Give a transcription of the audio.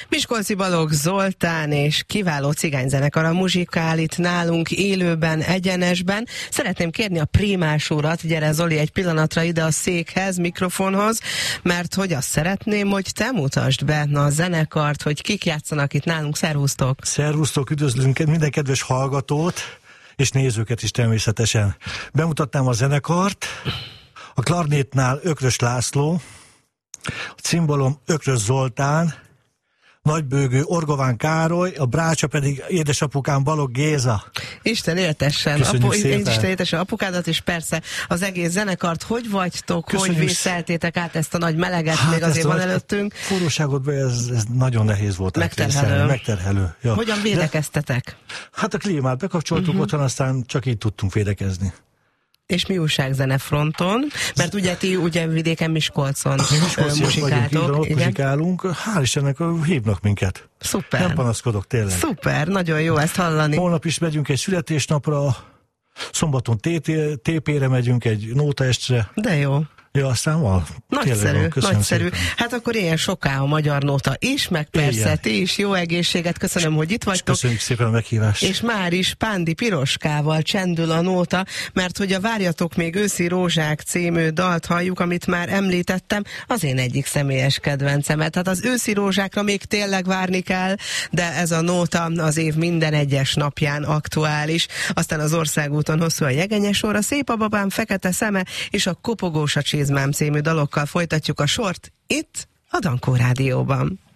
Miskolci Balogh Zoltán és kiváló cigányzenekar a muzsikál itt nálunk élőben, egyenesben. Szeretném kérni a Prímás urat, gyere Zoli egy pillanatra ide a székhez, mikrofonhoz, mert hogy azt szeretném, hogy te mutasd be a zenekart, hogy kik játszanak itt nálunk. Szervusztok! Szervusztok, üdvözlünk minden kedves hallgatót, és nézőket is természetesen. Bemutatnám a zenekart, a klarnétnál Ökrös László, a cimbalom Ökrös Zoltán, nagybőgő Orgován Károly, a brácsa pedig édesapukám Balogh Géza. Isten éltessen, Isten éltessen apukádat, és persze az egész zenekart. Hogy vagytok, Köszönjük. Hogy vészeltétek át ezt a nagy meleget, még azért van előttünk? Forróságot ez nagyon nehéz volt. Megterhelő. Ja. Hogyan védekeztetek? Hát a klímát bekapcsoltuk otthon, aztán csak így tudtunk védekezni. És mi újság zenefronton? Mert ugye ti vidéken Miskolcon muzsikáltok. Ott muzsikálunk. Hál' Istennek hívnak minket. Szuper. Nem panaszkodok, tényleg. Szuper, nagyon jó ezt hallani. Holnap is megyünk egy születésnapra, szombaton TP-re megyünk egy nótaestre. De jó. Ja, aztán van. Nagyszerű. Szépen. Hát akkor ilyen soká a magyar nóta is, meg persze ti is. Jó egészséget, köszönöm, hogy itt vagytok. Köszönjük szépen a meghívást. És már is Pándi Piroskával csendül a nóta, mert hogy a Várjatok még őszi rózsák című dalt halljuk, amit már említettem, az én egyik személyes kedvencemet. Hát az őszi rózsákra még tényleg várni kell, de ez a nóta az év minden egyes napján aktuális. Aztán az országúton hosszú a jegenyes sor, a Szép a babám fekete szeme és a Kopogós a csizmám című dalokkal folytatjuk a sort itt a Dankó Rádióban.